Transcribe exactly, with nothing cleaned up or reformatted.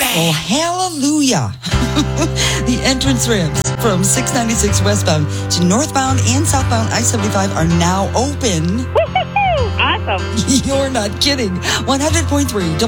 Oh, hallelujah. The entrance ramps from six ninety-six westbound to northbound and southbound I seventy-five are now open. Awesome. You're not kidding. one hundred point three